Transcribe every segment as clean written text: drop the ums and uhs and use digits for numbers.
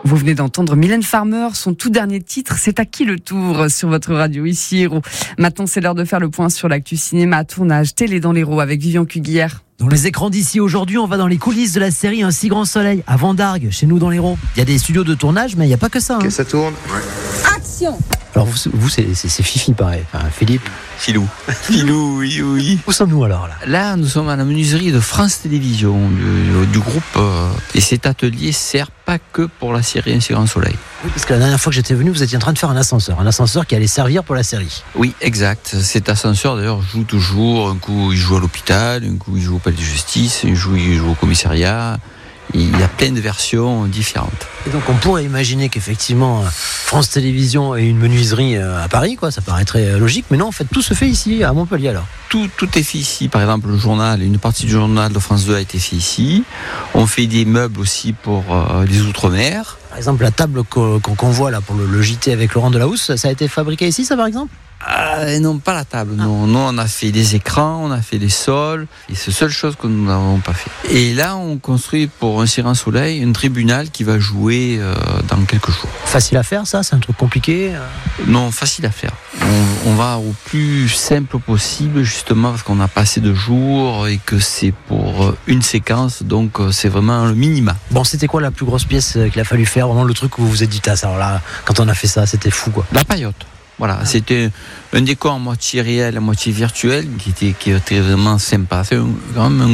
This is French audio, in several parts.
Vous venez d'entendre Mylène Farmer, son tout dernier titre, c'est À qui le tour sur votre radio, ici Héros. Maintenant, c'est l'heure de faire le point sur l'actu cinéma, tournage, télé dans l'Hérault avec Vivian Cuguière. Dans les écrans d'ici, aujourd'hui, on va dans les coulisses de la série Un si grand soleil, à Vendargues, chez nous dans l'Hérault. Il y a des studios de tournage, mais il n'y a pas que ça. Ok, ça tourne. Action. Alors vous c'est Fifi, pareil. Enfin, Philippe. Filou. Filou, oui. Où sommes-nous alors là ? Là, nous sommes à la menuiserie de France Télévisions, du groupe. Et cet atelier sert pas que pour la série Un si grand soleil. Oui, parce que la dernière fois que j'étais venu, vous étiez en train de faire un ascenseur qui allait servir pour la série. Oui, exact. Cet ascenseur, d'ailleurs, joue toujours. Un coup, il joue à l'hôpital, un coup, il joue au palais de justice, il joue au commissariat. Il y a plein de versions différentes. Et donc on pourrait imaginer qu'effectivement France Télévisions ait une menuiserie à Paris, quoi. Ça paraîtrait logique, mais non, en fait tout se fait ici, à Montpellier alors. Tout est fait ici. Par exemple, le journal, une partie du journal de France 2 a été fait ici. On fait des meubles aussi pour les Outre-mer. Par exemple, la table qu'on voit là pour le JT avec Laurent Delahousse, ça a été fabriqué ici, ça par exemple ? Non, pas la table. Non. Nous, on a fait des écrans, on a fait des sols. Et c'est la seule chose que nous n'avons pas fait. Et là, on construit pour Un si grand soleil un tribunal qui va jouer dans quelques jours. Facile à faire, ça ? C'est un truc compliqué ? Non, facile à faire. On va au plus simple possible, justement, parce qu'on n'a pas assez de jours et que c'est pour une séquence. Donc, c'est vraiment le minimum. Bon, c'était quoi la plus grosse pièce qu'il a fallu faire ? Vraiment le truc où vous vous êtes dit, alors là, quand on a fait ça, c'était fou, quoi. La paillote. Voilà, c'était un décor à moitié réel, à moitié virtuel, qui était vraiment sympa. C'est quand même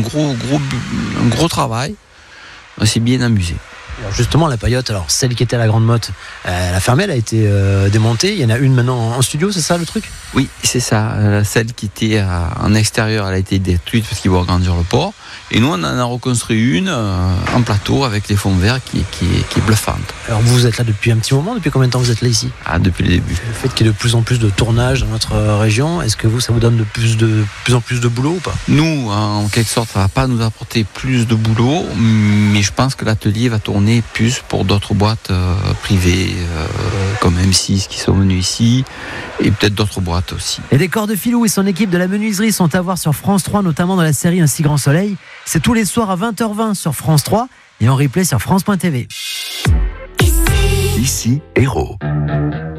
un gros travail. On s'est bien amusé. Alors justement, la paillote, alors celle qui était à la Grande Motte, elle a fermé, elle a été démontée. Il y en a une maintenant en studio, c'est ça le truc ? Oui, c'est ça. Celle qui était en extérieur, elle a été détruite parce qu'ils vont agrandir le port. Et nous, on en a reconstruit une en plateau avec les fonds verts qui est bluffante. Alors vous êtes là depuis un petit moment, depuis combien de temps vous êtes là ici ? Depuis le début. Le fait qu'il y ait de plus en plus de tournages dans notre région, est-ce que ça vous donne de plus en plus de boulot ou pas ? Nous, en quelque sorte, ça ne va pas nous apporter plus de boulot, mais je pense que l'atelier va tourner plus pour d'autres boîtes privées, comme M6 qui sont venues ici, et peut-être d'autres boîtes aussi. Les décors de Filou et son équipe de la menuiserie sont à voir sur France 3, notamment dans la série Un si grand soleil. C'est tous les soirs à 20h20 sur France 3 et en replay sur France.tv. Ici, Héros.